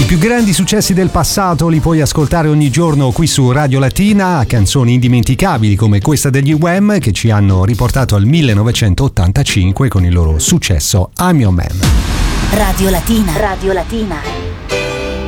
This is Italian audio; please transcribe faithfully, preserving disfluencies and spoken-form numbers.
più grandi successi del passato li puoi ascoltare ogni giorno qui su Radio Latina, canzoni indimenticabili come questa degli Wham che ci hanno riportato al millenovecentottantacinque con il loro successo I'm Your Man. Radio Latina. Radio Latina.